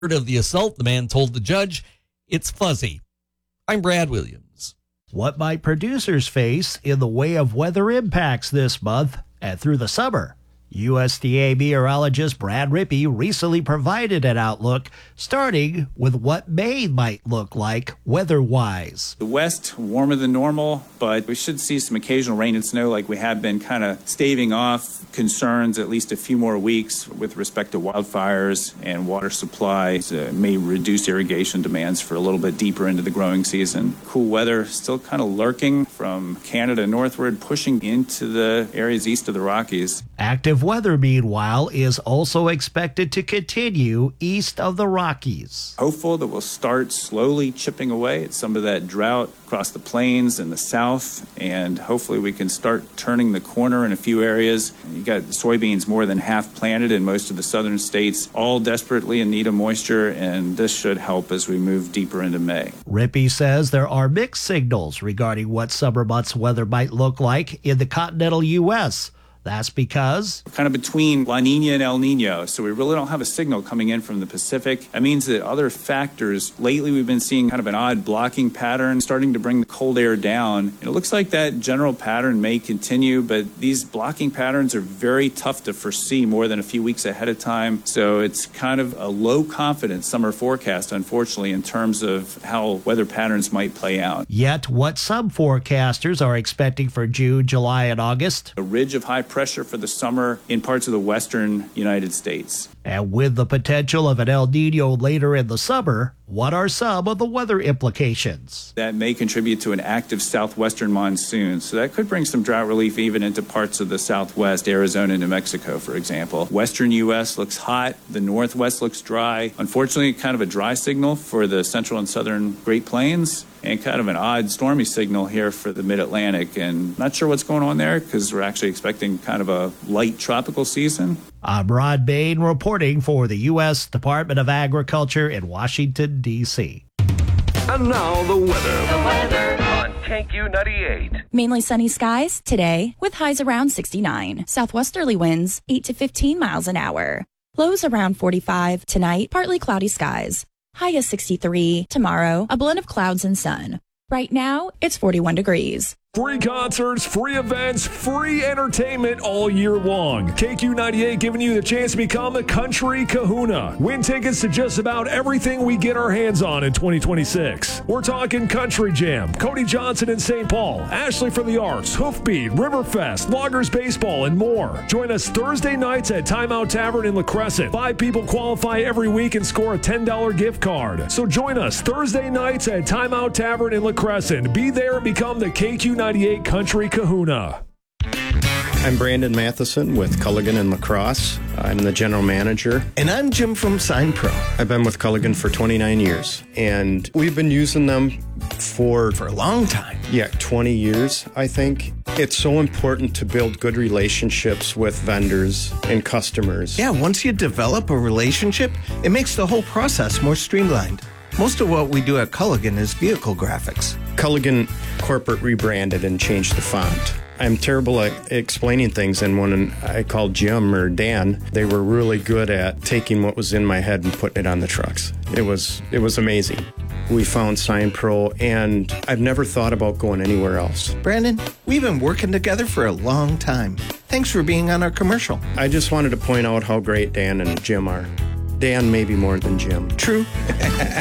of the assault, the man told the judge, "It's fuzzy." I'm Brad Williams. What might producers face in the way of weather impacts this month and through the summer? USDA meteorologist Brad Rippey recently provided an outlook, starting with what May might look like weather-wise. The west, warmer than normal, but we should see some occasional rain and snow like we have been, kind of staving off concerns at least a few more weeks with respect to wildfires and water supplies. May reduce irrigation demands for a little bit deeper into the growing season. Cool weather still kind of lurking from Canada northward, pushing into the areas east of the Rockies. Active weather, meanwhile, is also expected to continue east of the Rockies. Hopeful that we'll start slowly chipping away at some of that drought across the plains in the south, and hopefully we can start turning the corner in a few areas. You got soybeans more than half planted in most of the southern states, all desperately in need of moisture, and this should help as we move deeper into May. Rippey says there are mixed signals regarding what summer months weather might look like in the continental U.S. That's because we're kind of between La Nina and El Nino, so we really don't have a signal coming in from the Pacific. That means that other factors, lately we've been seeing kind of an odd blocking pattern starting to bring the cold air down. And it looks like that general pattern may continue, but these blocking patterns are very tough to foresee more than a few weeks ahead of time. So it's kind of a low confidence summer forecast, unfortunately, in terms of how weather patterns might play out. Yet what some forecasters are expecting for June, July, and August: a ridge of high pressure for the summer in parts of the western United States. And with the potential of an El Nino later in the summer, what are some of the weather implications? That may contribute to an active southwestern monsoon, so that could bring some drought relief even into parts of the southwest, Arizona, New Mexico, for example. Western U.S. looks hot, the northwest looks dry. Unfortunately, kind of a dry signal for the central and southern Great Plains, and kind of an odd stormy signal here for the mid-Atlantic. And not sure what's going on there because we're actually expecting kind of a light tropical season. I'm Rod Bain reporting for the U.S. Department of Agriculture in Washington, D.C. And now the weather on KQ98. Mainly sunny skies today with highs around 69. Southwesterly winds 8 to 15 miles an hour. Lows around 45 tonight, partly cloudy skies. High is 63. Tomorrow, a blend of clouds and sun. Right now, it's 41 degrees. Free concerts, free events, free entertainment all year long. KQ98 giving you the chance to become a country kahuna. Win tickets to just about everything we get our hands on in 2026. We're talking Country Jam, Cody Johnson in St. Paul, Ashley for the Arts, Hoofbeat, Riverfest, Loggers Baseball, and more. Join us Thursday nights at Timeout Tavern in La Crescent. 5 people qualify every week and score a $10 gift card. So join us Thursday nights at Timeout Tavern in La Crescent. Be there and become the KQ98 Country Kahuna. I'm Brandon Matheson with Culligan and Lacrosse. I'm the general manager. And I'm Jim from Sign Pro. I've been with Culligan for 29 years, and we've been using them for a long time. Yeah, 20 years, I think. It's so important to build good relationships with vendors and customers. Yeah, once you develop a relationship, it makes the whole process more streamlined. Most of what we do at Culligan is vehicle graphics. Culligan corporate rebranded and changed the font. I'm terrible at explaining things, and when I called Jim or Dan, they were really good at taking what was in my head and putting it on the trucks. It was amazing. We found Sign Pro, and I've never thought about going anywhere else. Brandon, we've been working together for a long time. Thanks for being on our commercial. I just wanted to point out how great Dan and Jim are. Dan maybe more than Jim. True. Go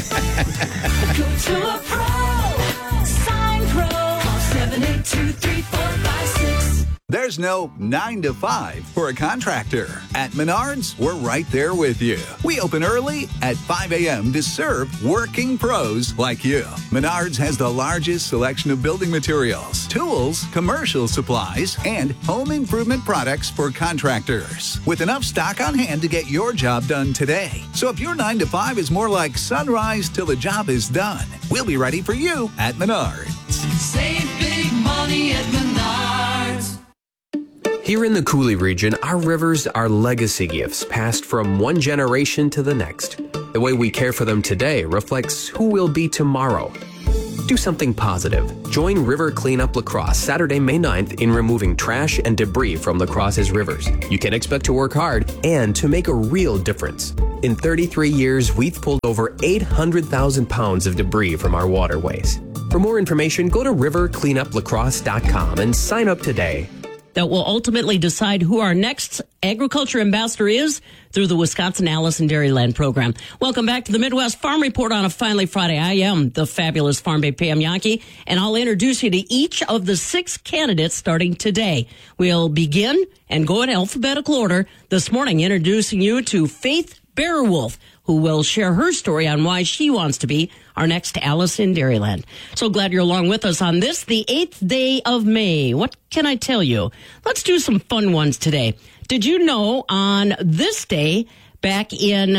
to a pro. Sign Pro. Call 782-3456. There's no 9 to 5 for a contractor. At Menards, we're right there with you. We open early at 5 a.m. to serve working pros like you. Menards has the largest selection of building materials, tools, commercial supplies, and home improvement products for contractors, with enough stock on hand to get your job done today. So if your 9 to 5 is more like sunrise till the job is done, we'll be ready for you at Menards. Save big money at Menards. Here in the Coulee region, our rivers are legacy gifts passed from one generation to the next. The way we care for them today reflects who we'll be tomorrow. Do something positive. Join River Cleanup La Crosse Saturday, May 9th in removing trash and debris from La Crosse's rivers. You can expect to work hard and to make a real difference. In 33 years, we've pulled over 800,000 pounds of debris from our waterways. For more information, go to rivercleanuplacrosse.com and sign up today. That will ultimately decide who our next agriculture ambassador is through the Wisconsin Allison Dairyland program. Welcome back to the Midwest Farm Report on a Finally Friday. I am the fabulous Farm Babe Pam Yankee, and I'll introduce you to each of the 6 candidates starting today. We'll begin and go in alphabetical order this morning, introducing you to Faith Bearwolf, who will share her story on why she wants to be our next Alice in Dairyland. So glad you're along with us on this, the 8th day of May. What can I tell you? Let's do some fun ones today. Did you know on this day, back in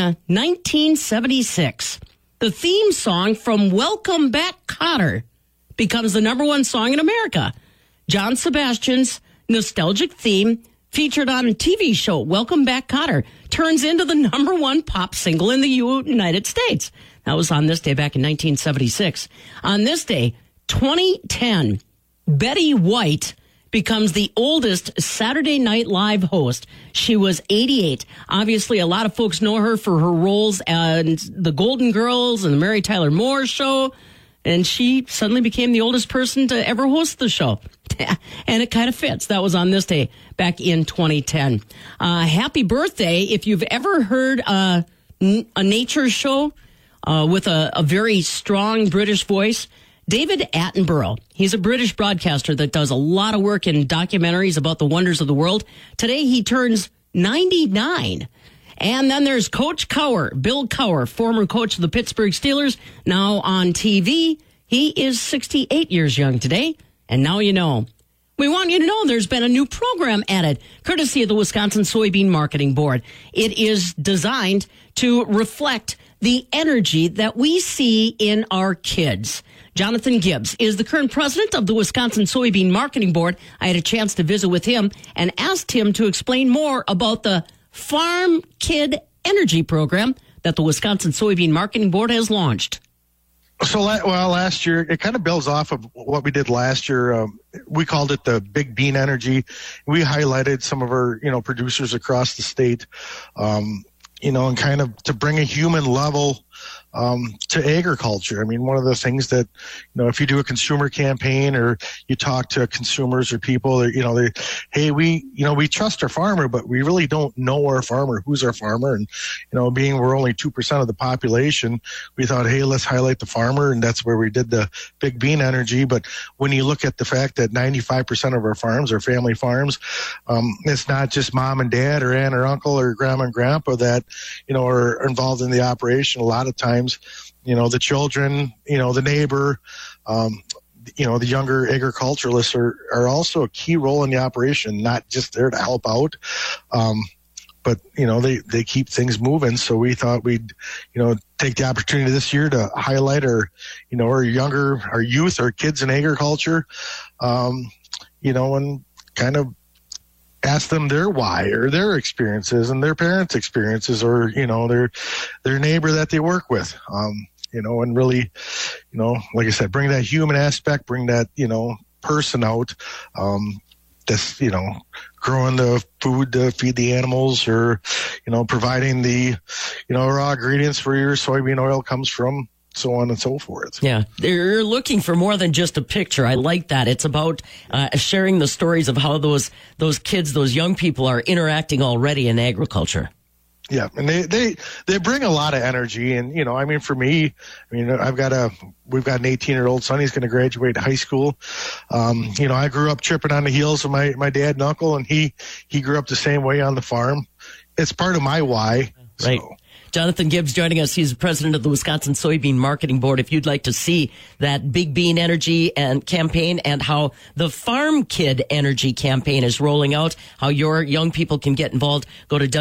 1976, the theme song from Welcome Back, Kotter becomes the #1 song in America? John Sebastian's nostalgic theme featured on a TV show, Welcome Back, Kotter, turns into the #1 pop single in the United States. That was on this day back in 1976. On this day, 2010, Betty White becomes the oldest Saturday Night Live host. She was 88. Obviously, a lot of folks know her for her roles on The Golden Girls and the Mary Tyler Moore Show. And she suddenly became the oldest person to ever host the show. And it kind of fits. That was on this day back in 2010. Happy birthday. If you've ever heard a nature show with a very strong British voice, David Attenborough. He's a British broadcaster that does a lot of work in documentaries about the wonders of the world. Today he turns 99. And then there's Coach Cowher, Bill Cowher, former coach of the Pittsburgh Steelers, now on TV. He is 68 years young today, and now you know. We want you to know there's been a new program added, courtesy of the Wisconsin Soybean Marketing Board. It is designed to reflect the energy that we see in our kids. Jonathan Gibbs is the current president of the Wisconsin Soybean Marketing Board. I had a chance to visit with him and asked him to explain more about the Farm Kid Energy Program that the Wisconsin Soybean Marketing Board has launched. So, last year, it kind of builds off of what we did last year. We called it the Big Bean Energy. We highlighted some of our, producers across the state, and kind of to bring a human level to agriculture. I mean, one of the things that, if you do a consumer campaign or you talk to consumers or people, hey, we trust our farmer, but we really don't know our farmer. Who's our farmer? And, being we're only 2% of the population, we thought, hey, let's highlight the farmer. And that's where we did the Big Bean Energy. But when you look at the fact that 95% of our farms are family farms, it's not just mom and dad or aunt or uncle or grandma and grandpa that, are involved in the operation. A lot of times, the children, the neighbor, the younger agriculturalists are also a key role in the operation, not just there to help out. But, they keep things moving. So we thought we'd, take the opportunity this year to highlight our youth, our kids in agriculture, and kind of ask them their why or their experiences and their parents' experiences or, their neighbor that they work with, and really, like I said, bring that human aspect, bring that, person out, that's, growing the food to feed the animals or, providing the, raw ingredients where your soybean oil comes from, so on and so forth. Yeah, they're looking for more than just a picture. I like that. It's about sharing the stories of how those kids, those young people are interacting already in agriculture. Yeah, and they bring a lot of energy. And, for me, we've got an 18-year-old son. He's going to graduate high school. I grew up tripping on the heels of my dad and uncle, and he grew up the same way on the farm. It's part of my why. Right. So. Jonathan Gibbs joining us. He's president of the Wisconsin Soybean Marketing Board. If you'd like to see that Big Bean Energy and campaign and how the Farm Kid Energy campaign is rolling out, how your young people can get involved, go to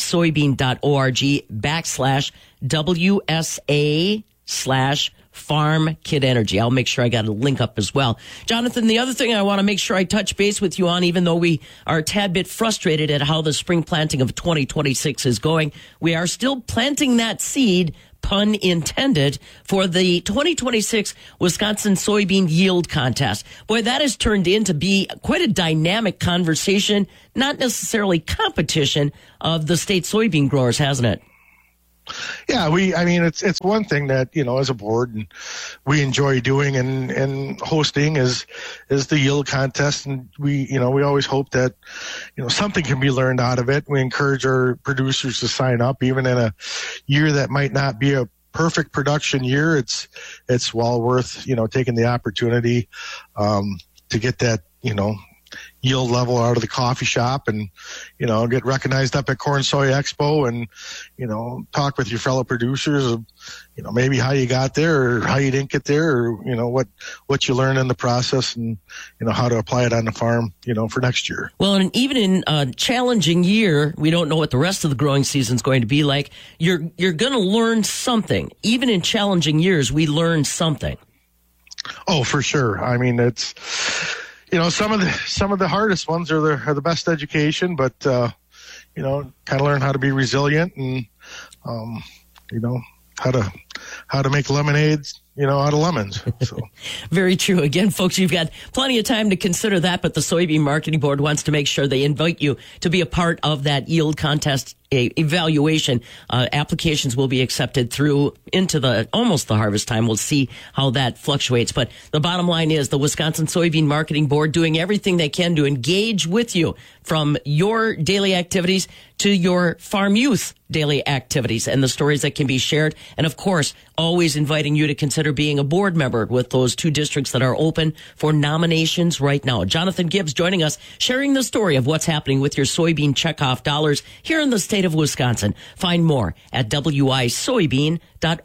wisoybean.org/WSA/Farm Kid Energy. I'll make sure I got a link up as well. Jonathan, the other thing I want to make sure I touch base with you on, even though we are a tad bit frustrated at how the spring planting of 2026 is going, we are still planting that seed, pun intended, for the 2026 Wisconsin Soybean Yield Contest. Boy, that has turned into be quite a dynamic conversation, not necessarily competition, of the state soybean growers, hasn't it? Yeah, it's one thing that, as a board and we enjoy doing and hosting is the yield contest. And we always hope that, something can be learned out of it. We encourage our producers to sign up, even in a year that might not be a perfect production year. It's well worth, taking the opportunity, to get that, yield level out of the coffee shop and, get recognized up at Corn Soy Expo and, talk with your fellow producers of, maybe how you got there or how you didn't get there or, what you learned in the process and, how to apply it on the farm, for next year. Well, and even in a challenging year, we don't know what the rest of the growing season is going to be like. You're going to learn something. Even in challenging years, we learn something. Oh, for sure. I mean, it's, some of the hardest ones are the best education, but kind of learn how to be resilient and how to make lemonades, out of lemons. So. Very true. Again, folks, you've got plenty of time to consider that, but the Soybean Marketing Board wants to make sure they invite you to be a part of that yield contest evaluation. Applications will be accepted through into almost the harvest time. We'll see how that fluctuates. But the bottom line is the Wisconsin Soybean Marketing Board doing everything they can to engage with you from your daily activities to your farm youth daily activities and the stories that can be shared. And of course, always inviting you to consider being a board member with those 2 districts that are open for nominations right now. Jonathan Gibbs joining us, sharing the story of what's happening with your soybean checkoff dollars here in the state of Wisconsin. Find more at wisoybean.org.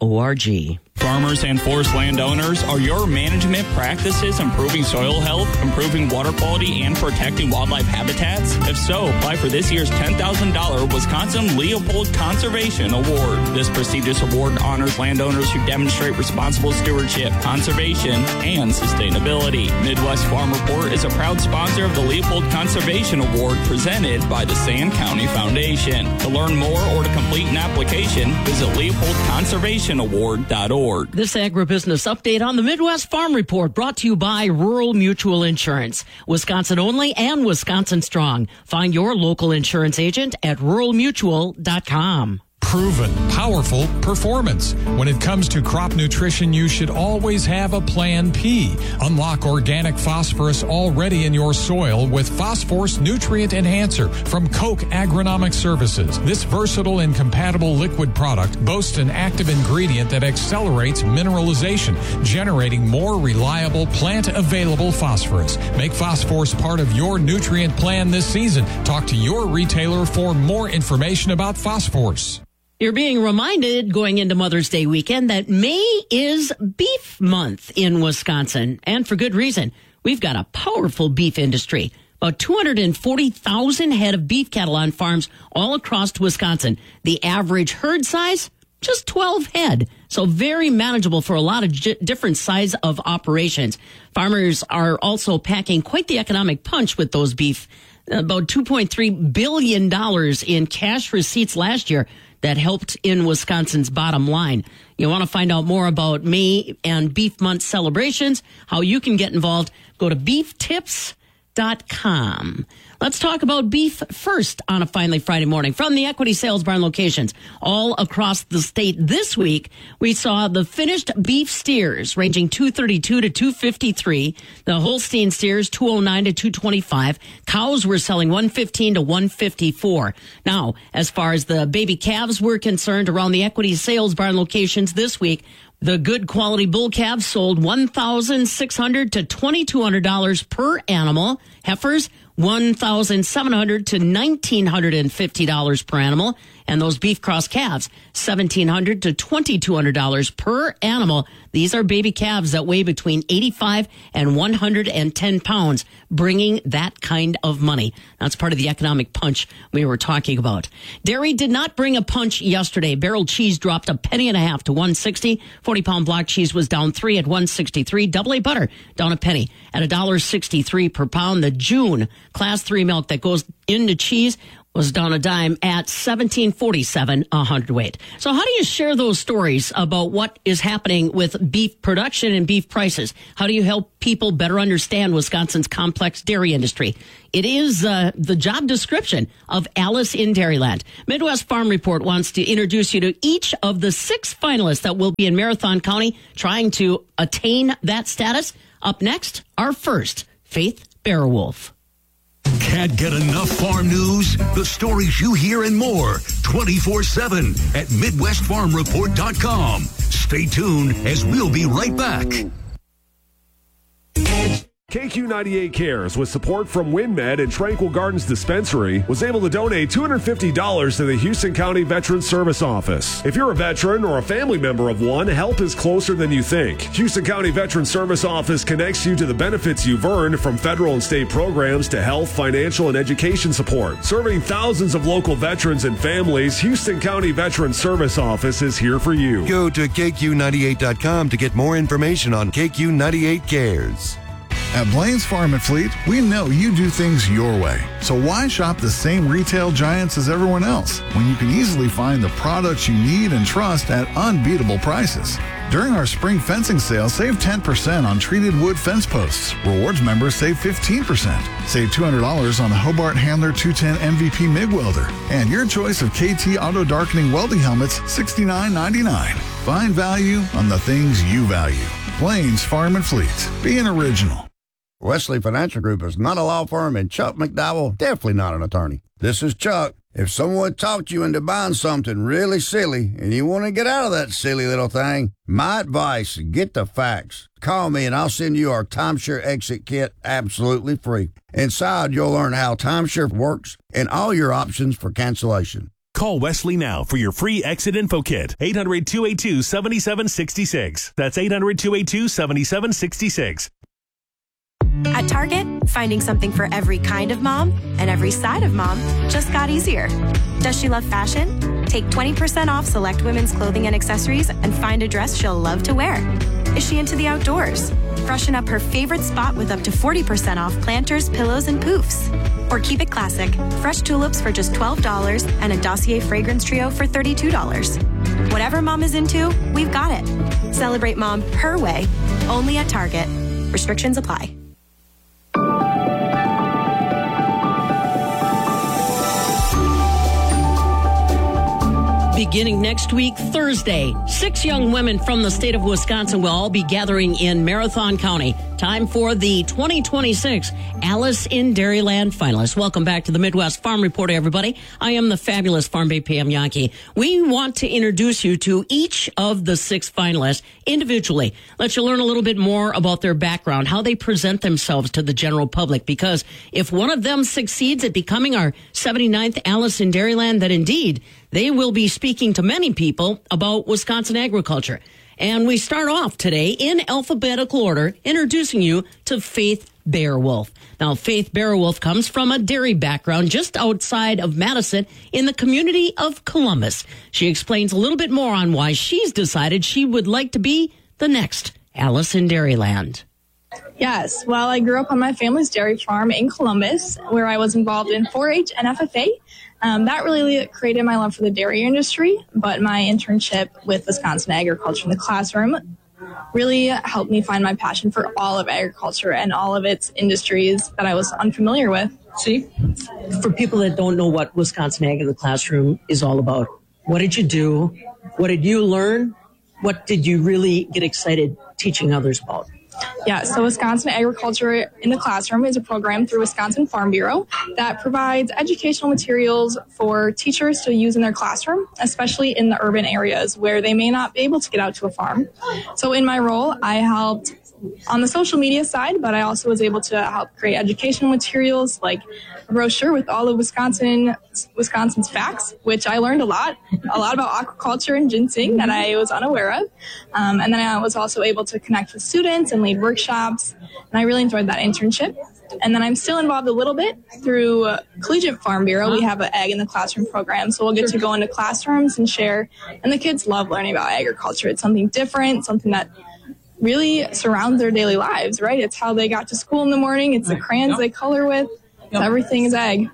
Farmers and forest landowners, are your management practices improving soil health, improving water quality, and protecting wildlife habitats? If so, apply for this year's $10,000 Wisconsin Leopold Conservation Award. This prestigious award honors landowners who demonstrate responsible stewardship, conservation, and sustainability. Midwest Farm Report is a proud sponsor of the Leopold Conservation Award presented by the Sand County Foundation. To learn more or to complete an application, visit LeopoldConservationAward.org. This agribusiness update on the Midwest Farm Report brought to you by Rural Mutual Insurance. Wisconsin only and Wisconsin strong. Find your local insurance agent at ruralmutual.com. Proven, powerful performance. When it comes to crop nutrition, you should always have a plan P. Unlock organic phosphorus already in your soil with Phosphorus Nutrient Enhancer from Koch Agronomic Services. This versatile and compatible liquid product boasts an active ingredient that accelerates mineralization, generating more reliable plant-available phosphorus. Make phosphorus part of your nutrient plan this season. Talk to your retailer for more information about phosphorus. You're being reminded going into Mother's Day weekend that May is beef month in Wisconsin, and for good reason. We've got a powerful beef industry. About 240,000 head of beef cattle on farms all across Wisconsin. The average herd size, just 12 head. So very manageable for a lot of different size of operations. Farmers are also packing quite the economic punch with those beef. About $2.3 billion in cash receipts last year that helped in Wisconsin's bottom line. You want to find out more about May and Beef Month celebrations, how you can get involved, go to beeftips.com. Let's talk about beef first on a Finally Friday morning. From the Equity Sales Barn locations all across the state this week, we saw the finished beef steers ranging $232 to $253. The Holstein steers $209 to $225. Cows were selling $115 to $154. Now, as far as the baby calves were concerned around the Equity Sales Barn locations this week, the good quality bull calves sold $1,600 to $2,200 per animal. Heifers, $1,700 to $1,950 per animal. And those beef cross calves, $1,700 to $2,200 per animal. These are baby calves that weigh between 85 and 110 pounds, bringing that kind of money. That's part of the economic punch we were talking about. Dairy did not bring a punch yesterday. Barrel cheese dropped $0.015 to $1.60. 40-pound block cheese was down 3 at $1.63. Double A butter down a penny at $1.63 per pound. The June Class 3 milk that goes into cheese was down a dime at $17.47 a hundredweight. So how do you share those stories about what is happening with beef production and beef prices? How do you help people better understand Wisconsin's complex dairy industry? It is the job description of Alice in Dairyland. Midwest Farm Report wants to introduce you to each of the 6 finalists that will be in Marathon County trying to attain that status. Up next, our first, Faith Bearwolf. Can't get enough farm news? The stories you hear and more 24/7 at MidwestFarmReport.com. Stay tuned as we'll be right back. KQ98 Cares, with support from WinMed and Tranquil Gardens Dispensary, was able to donate $250 to the Houston County Veterans Service Office. If you're a veteran or a family member of one, help is closer than you think. Houston County Veterans Service Office connects you to the benefits you've earned from federal and state programs to health, financial, and education support. Serving thousands of local veterans and families, Houston County Veterans Service Office is here for you. Go to KQ98.com to get more information on KQ98 Cares. At Blaine's Farm and Fleet, we know you do things your way. So why shop the same retail giants as everyone else when you can easily find the products you need and trust at unbeatable prices? During our spring fencing sale, save 10% on treated wood fence posts. Rewards members save 15%. Save $200 on the Hobart Handler 210 MVP MIG welder. And your choice of KT auto darkening welding helmets, $69.99. Find value on the things you value. Blaine's Farm and Fleet. Be an original. Wesley Financial Group is not a law firm, and Chuck McDowell definitely not an attorney. This is Chuck. If someone talked you into buying something really silly and you want to get out of that silly little thing, my advice, get the facts. Call me and I'll send you our timeshare exit kit absolutely free. Inside, you'll learn how timeshare works and all your options for cancellation. Call Wesley now for your free exit info kit. 800-282-7766. That's 800-282-7766. At Target, finding something for every kind of mom and every side of mom just got easier. Does she love fashion? Take 20% off select women's clothing and accessories and find a dress she'll love to wear. Is she into the outdoors? Freshen up her favorite spot with up to 40% off planters, pillows, and poofs. Or keep it classic. Fresh tulips for just $12 and a Dossier fragrance trio for $32. Whatever mom is into, we've got it. Celebrate mom her way, only at Target. Restrictions apply. Beginning next week, Thursday, 6 young women from the state of Wisconsin will all be gathering in Marathon County. Time for the 2026 Alice in Dairyland finalists. Welcome back to the Midwest Farm Report, everybody. I am the fabulous Farm Bay Pam Yankee. We want to introduce you to each of the 6 finalists individually. Let you learn a little bit more about their background, how they present themselves to the general public, because if one of them succeeds at becoming our 79th Alice in Dairyland, then indeed they will be speaking to many people about Wisconsin agriculture. And we start off today in alphabetical order, introducing you to Faith Bearwolf. Now, Faith Bearwolf comes from a dairy background just outside of Madison in the community of Columbus. She explains a little bit more on why she's decided she would like to be the next Alice in Dairyland. Yes, well, I grew up on my family's dairy farm in Columbus, where I was involved in 4-H and FFA. That really created my love for the dairy industry, but my internship with Wisconsin Agriculture in the classroom really helped me find my passion for all of agriculture and all of its industries that I was unfamiliar with. See, for people that don't know what Wisconsin Ag in the Classroom is all about, what did you do? What did you learn? What did you really get excited teaching others about? Yeah, so Wisconsin Agriculture in the Classroom is a program through Wisconsin Farm Bureau that provides educational materials for teachers to use in their classroom, especially in the urban areas where they may not be able to get out to a farm. So in my role, I helped on the social media side, but I also was able to help create educational materials like a brochure with all of Wisconsin's facts, which I learned a lot about aquaculture and ginseng that I was unaware of. And then I was also able to connect with students and lead workshops, and I really enjoyed that internship. And then I'm still involved a little bit through Collegiate Farm Bureau. We have an Ag in the Classroom program, so we'll get to go into classrooms and share. And the kids love learning about agriculture. It's something different, something that really surrounds their daily lives, right? It's how they got to school in the morning. It's the crayons they color with. So everything is ag.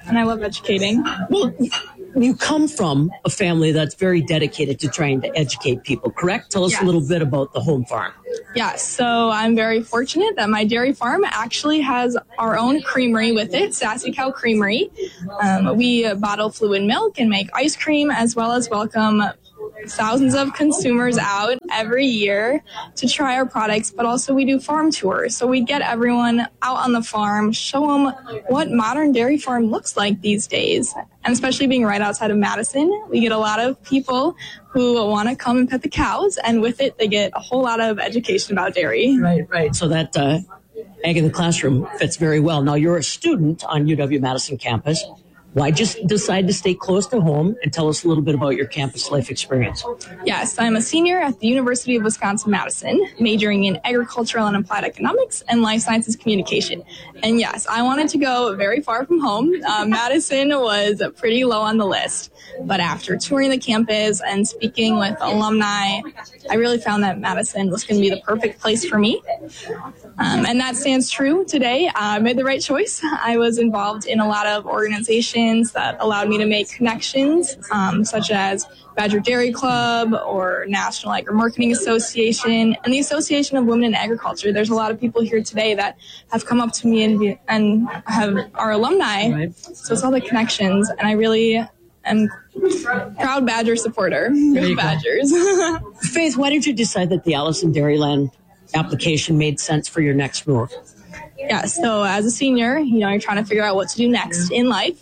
and I love educating. Well, you come from a family that's very dedicated to trying to educate people, correct? Tell us a little bit about the home farm. Yeah, so I'm very fortunate that my dairy farm actually has our own creamery with it, Sassy Cow Creamery. We bottle fluid milk and make ice cream, as well as welcome thousands of consumers out every year to try our products, but also we do farm tours. So we get everyone out on the farm, show them what modern dairy farm looks like these days. And especially being right outside of Madison, we get a lot of people who want to come and pet the cows, and with it, they get a whole lot of education about dairy. Right. So that Ag in the Classroom fits very well. Now, you're a student on UW-Madison campus. Why just decide to stay close to home, and tell us a little bit about your campus life experience? Yes, I'm a senior at the University of Wisconsin-Madison, majoring in agricultural and applied economics and life sciences communication. And yes, I wanted to go very far from home. Madison was pretty low on the list. But after touring the campus and speaking with alumni, I really found that Madison was going to be the perfect place for me. And that stands true today. I made the right choice. I was involved in a lot of organizations that allowed me to make connections, such as Badger Dairy Club or National Agri-Marketing Association and the Association of Women in Agriculture. There's a lot of people here today that have come up to me and are alumni. Right. So it's all the connections, and I really am proud Badger supporter. Go Badgers. Faith, why did you decide that the Allison Dairyland application made sense for your next move? Yeah, so as a senior, you're trying to figure out what to do next in life.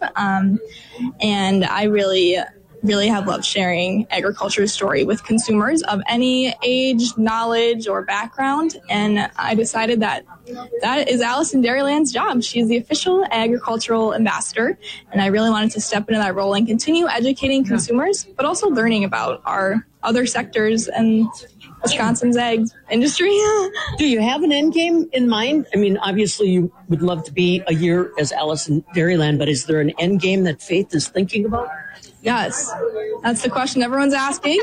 And I really have loved sharing agriculture's story with consumers of any age, knowledge, or background. And I decided that is Allison Dairyland's job. She's the official agricultural ambassador. And I really wanted to step into that role and continue educating consumers, but also learning about our other sectors and Wisconsin's ag industry. Do you have an end game in mind? I mean, obviously you would love to be a year as Allison Dairyland, but is there an end game that Faith is thinking about? Yes, that's the question everyone's asking.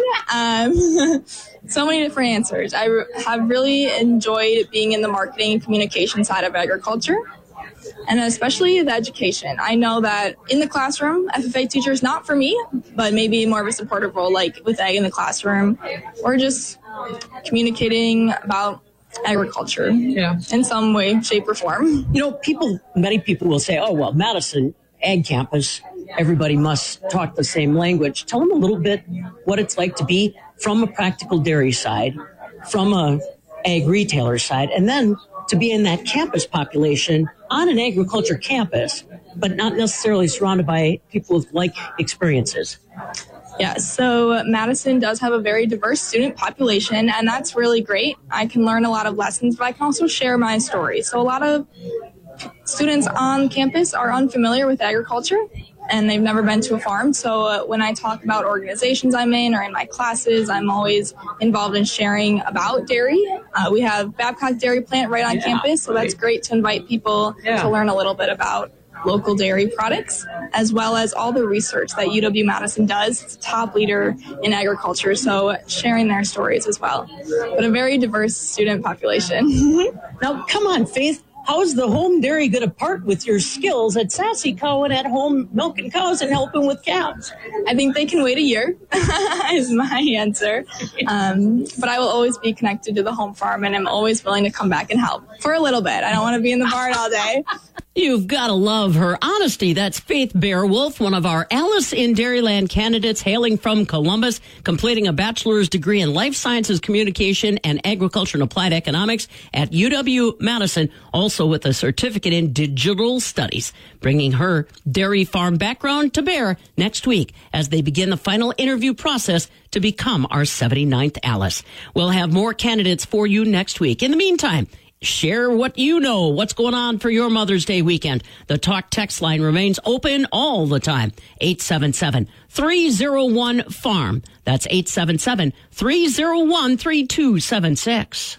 So many different answers. I have really enjoyed being in the marketing and communication side of agriculture, and especially the education. I know that in the classroom, FFA teacher is not for me, but maybe more of a supportive role like with Ag in the Classroom, or just communicating about agriculture in some way, shape, or form. Many people will say, oh, well, Madison Ag Campus, everybody must talk the same language. Tell them a little bit what it's like to be from a practical dairy side, from a ag retailer side, and then to be in that campus population on an agriculture campus, but not necessarily surrounded by people with like experiences. Yeah, so Madison does have a very diverse student population, and that's really great. I can learn a lot of lessons, but I can also share my story. So a lot of students on campus are unfamiliar with agriculture, and they've never been to a farm. So when I talk about organizations I'm in or in my classes, I'm always involved in sharing about dairy. We have Babcock Dairy Plant right on campus, so that's great to invite people to learn a little bit about local dairy products, as well as all the research that UW-Madison does. It's a top leader in agriculture, so sharing their stories as well. But a very diverse student population. Now, come on, Faith. How is the home dairy going to part with your skills at Sassy Cow and at home milking cows and helping with calves? I think they can wait a year is my answer. But I will always be connected to the home farm, and I'm always willing to come back and help for a little bit. I don't want to be in the barn all day. You've got to love her honesty. That's Faith Bearwolf, one of our Alice in Dairyland candidates hailing from Columbus, completing a bachelor's degree in life sciences communication and agriculture and applied economics at UW-Madison, also with a certificate in digital studies, bringing her dairy farm background to bear next week as they begin the final interview process to become our 79th Alice. We'll have more candidates for you next week. In the meantime, share what you know, what's going on for your Mother's Day weekend. The talk text line remains open all the time. 877-301-FARM. That's 877-301-3276.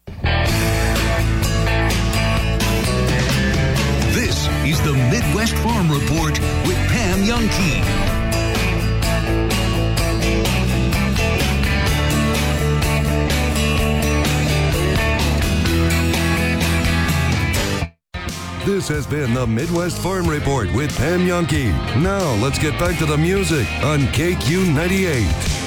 This is the Midwest Farm Report with Pam Youngkey. This has been the Midwest Farm Report with Pam Yonke. Now let's get back to the music on KQ 98.